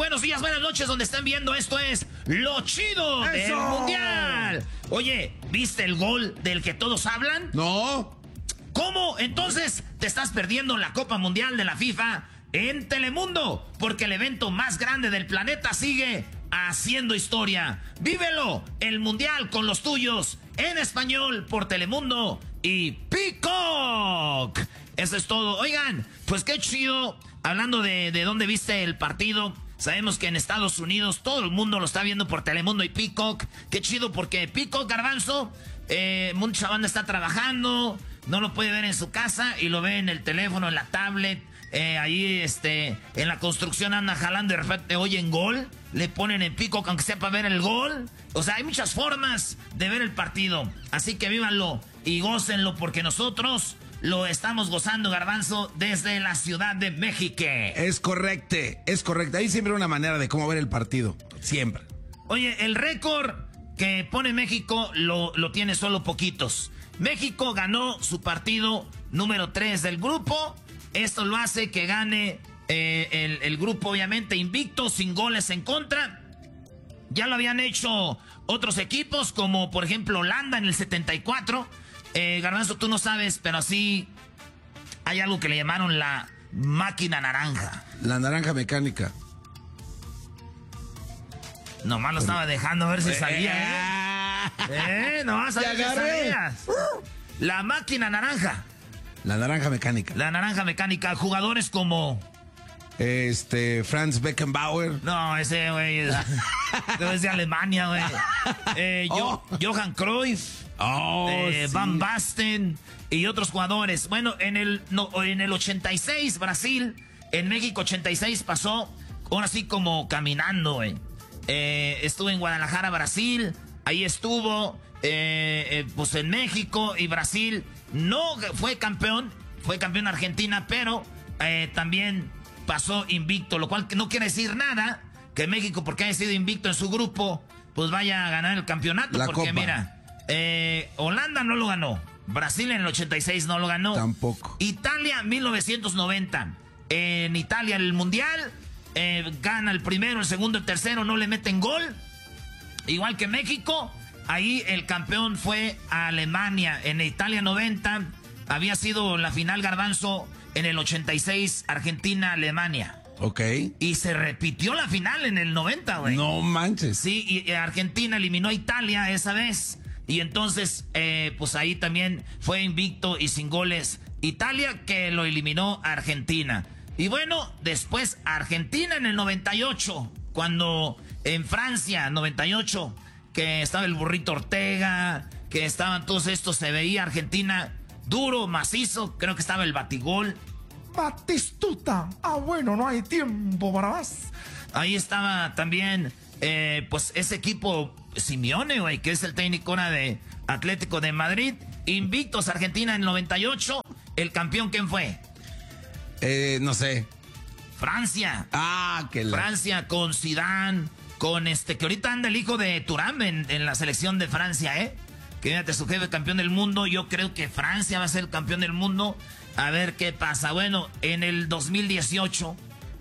buenos días, buenas noches, donde están viendo. Esto es Lo Chido del Mundial. Oye, ¿viste el gol del que todos hablan? No. ¿Cómo? Entonces te estás perdiendo la Copa Mundial de la FIFA en Telemundo, porque el evento más grande del planeta sigue haciendo historia. Vívelo, el Mundial con los tuyos, en español por Telemundo y Peacock. Eso es todo. Oigan, pues qué chido. Hablando de dónde viste el partido, sabemos que en Estados Unidos todo el mundo lo está viendo por Telemundo y Peacock. Qué chido, porque Peacock, Garbanzo, mucha banda está trabajando, no lo puede ver en su casa y lo ve en el teléfono, en la tablet. Ahí en la construcción anda jalando y de repente oyen gol, le ponen en Peacock aunque sea para ver el gol. O sea, hay muchas formas de ver el partido. Así que vívanlo y gócenlo, porque nosotros lo estamos gozando, Garbanzo, desde la Ciudad de México. Es correcto, es correcto. Hay siempre una manera de cómo ver el partido, siempre. Oye, el récord que pone México lo tiene solo poquitos. México ganó su partido número 3 del grupo. Esto lo hace que gane el grupo, obviamente, invicto, sin goles en contra. Ya lo habían hecho otros equipos, como por ejemplo Holanda en el 74. Garbanzo, tú no sabes, pero así hay algo que le llamaron la máquina naranja. La naranja mecánica. Nomás lo estaba dejando a ver si salía. Nomás a ver si salías. La máquina naranja. La naranja mecánica. La naranja mecánica. Jugadores como... Franz Beckenbauer. No, ese güey es de Alemania, güey. Johan Cruyff. Sí. Van Basten y otros jugadores. Bueno, en el 86 Brasil, en México 86 pasó, ahora sí como caminando, güey. Estuvo en Guadalajara, Brasil. Ahí estuvo, pues en México y Brasil. No fue campeón Argentina, pero también pasó invicto, lo cual no quiere decir nada que México, porque haya sido invicto en su grupo, pues vaya a ganar el campeonato. La porque Copa. Mira, Holanda no lo ganó, Brasil en el 86 no lo ganó. Tampoco. Italia 1990. En Italia el Mundial, gana el primero, el segundo, el tercero, no le meten gol. Igual que México, ahí el campeón fue Alemania. En Italia 90 había sido la final, Garbanzo, en el 86 Argentina-Alemania. Ok. Y se repitió la final en el 90, güey. No manches. Sí, y Argentina eliminó a Italia esa vez. Y entonces, pues ahí también fue invicto y sin goles Italia, que lo eliminó a Argentina. Y bueno, después Argentina en el 98, cuando en Francia, 98, que estaba el Burrito Ortega, que estaban todos estos, se veía Argentina duro, macizo, creo que estaba el Batigol. Batistuta. Bueno, no hay tiempo para más. Ahí estaba también, pues ese equipo Simeone, güey, que es el técnico ahora de Atlético de Madrid. Invictos Argentina en 98. ¿El campeón quién fue? No sé. Francia. Francia con Zidane, con que ahorita anda el hijo de Thuram en la selección de Francia, que fíjate, su jefe campeón del mundo. Yo creo que Francia va a ser campeón del mundo. A ver qué pasa. Bueno, en el 2018,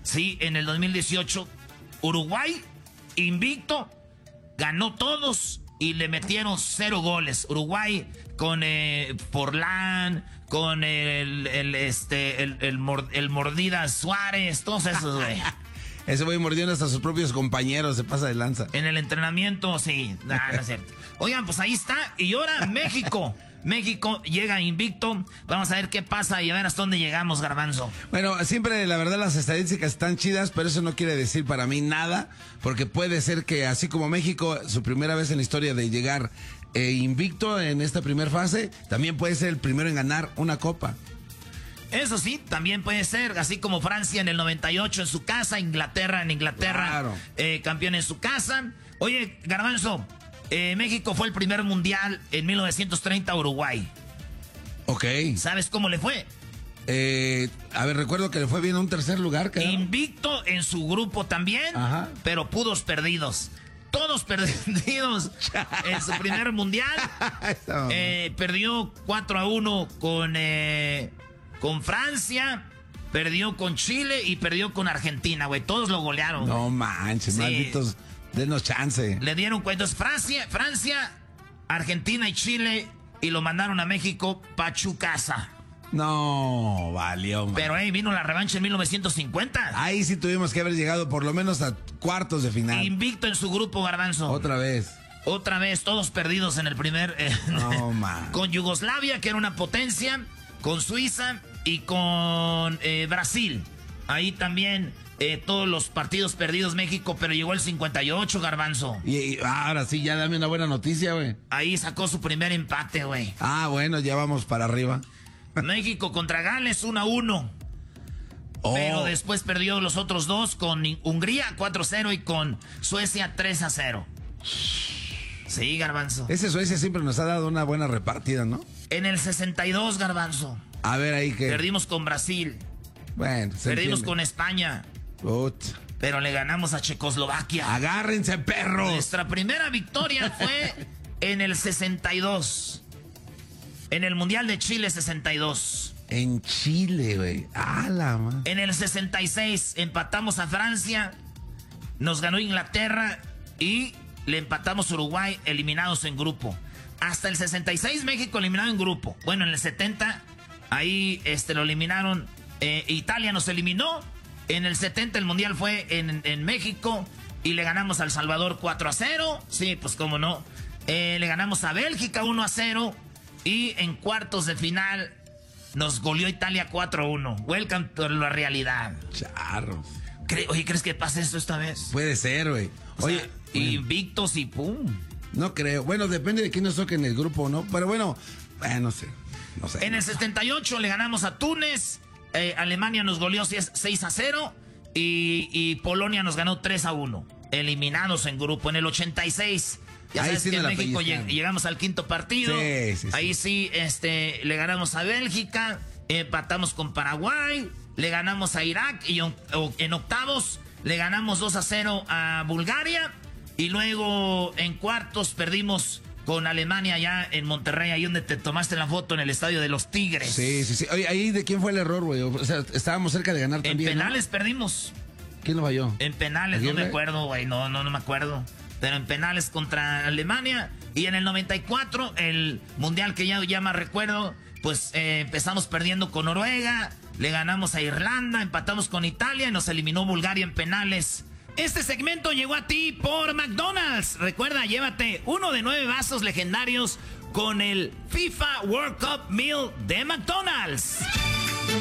Uruguay, invicto, ganó todos y le metieron 0 goles. Uruguay con Forlán, con el Mordida Suárez, todos esos, güey. Ese güey mordiendo hasta sus propios compañeros, se pasa de lanza. En el entrenamiento, sí. No es cierto. Oigan, pues ahí está. Y ahora México. México llega invicto. Vamos a ver qué pasa y a ver hasta dónde llegamos, Garbanzo. Bueno, siempre la verdad las estadísticas están chidas, pero eso no quiere decir para mí nada, porque puede ser que así como México, su primera vez en la historia de llegar invicto en esta primera fase, también puede ser el primero en ganar una copa. Eso sí, también puede ser, así como Francia en el 98 en su casa, Inglaterra, Claro. Campeón en su casa. Oye, Garbanzo, México fue el primer mundial en 1930 a Uruguay. Ok. ¿Sabes cómo le fue? A ver, recuerdo que le fue bien a un tercer lugar. Invicto en su grupo también, Ajá. pero pudos perdidos. Todos perdidos en su primer mundial. Perdió 4-1 con Francia. perdió con Chile y perdió con Argentina, güey. Todos lo golearon. No manches, Sí. malditos. Denos chance. Le dieron cuentos. Francia, Argentina y Chile. Y lo mandaron a México, Pachucasa. No, valió, man. Pero, vino la revancha en 1950. Ahí sí tuvimos que haber llegado por lo menos a cuartos de final. Invicto en su grupo, Garbanzo. Otra vez. Otra vez, todos perdidos en el primer... No, man. Con Yugoslavia, que era una potencia, con Suiza y con Brasil. Ahí también todos los partidos perdidos México, pero llegó el 58, Garbanzo. Y ahora sí, ya dame una buena noticia, güey. Ahí sacó su primer empate, güey. Ah, bueno, ya vamos para arriba. México contra Gales 1-1. Oh. Pero después perdió los otros dos con Hungría 4-0 y con Suecia 3-0. Sí, Garbanzo. Ese Suecia siempre nos ha dado una buena repartida, ¿no? En el 62, Garbanzo. A ver ahí que... Perdimos con Brasil. Bueno, se Perdimos entiende. con España. Ut. Pero le ganamos a Checoslovaquia. Agárrense, perros. Nuestra primera victoria fue en el 62. En el Mundial de Chile 62. En Chile, güey. Ah, la man. En el 66 empatamos a Francia. Nos ganó Inglaterra. Y le empatamos a Uruguay, eliminados en grupo. Hasta el 66 México eliminado en grupo. Bueno, en el 70 ahí lo eliminaron. Italia nos eliminó. En el 70 el Mundial fue en México. Y le ganamos a El Salvador 4-0. Sí, pues cómo no. Le ganamos a Bélgica 1-0. Y en cuartos de final nos goleó Italia 4-1. Welcome to la realidad. Charros. Oye, ¿crees que pase esto esta vez? Puede ser, güey. Oye, O sea, invictos y pum. no creo. Bueno, depende de quién nos toque en el grupo, ¿no? Pero bueno, no sé. No sé. En el 78 le ganamos a Túnez. Alemania nos goleó 6-0. Y Polonia nos ganó 3-1. Eliminados en grupo. En el 86... Ya ahí sabes sí que en nos la México pellizcaron. llegamos al quinto partido. Sí. Ahí sí, le ganamos a Bélgica, empatamos con Paraguay, le ganamos a Irak y en octavos le ganamos 2-0 a Bulgaria y luego en cuartos perdimos con Alemania allá en Monterrey, ahí donde te tomaste la foto en el estadio de los Tigres. Sí. Oye, ahí de quién fue el error, güey. O sea, estábamos cerca de ganar En también. penales perdimos. ¿Quién lo falló? En penales, no me acuerdo, güey, no me acuerdo. Pero en penales contra Alemania. Y en el 94, el mundial que ya más recuerdo, pues empezamos perdiendo con Noruega, le ganamos a Irlanda, empatamos con Italia y nos eliminó Bulgaria en penales. Este segmento llegó a ti por McDonald's. Recuerda, llévate 1 de 9 vasos legendarios con el FIFA World Cup Meal de McDonald's.